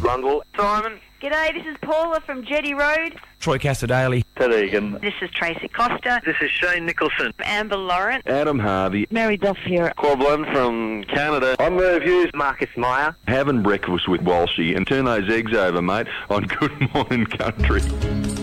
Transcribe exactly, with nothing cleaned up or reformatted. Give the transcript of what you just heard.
Lundwall. Simon. G'day, this is Paula from Jetty Road. Troy Cassadaly. Ted Egan. This is Tracy Costa. This is Shane Nicholson. Amber Lawrence. Adam Harvey. Mary Duff here. Quablin from Canada. I'm Merv Hughes. Marcus Meyer. Having breakfast with Walshy and turn those eggs over, mate, on Good Morning Country.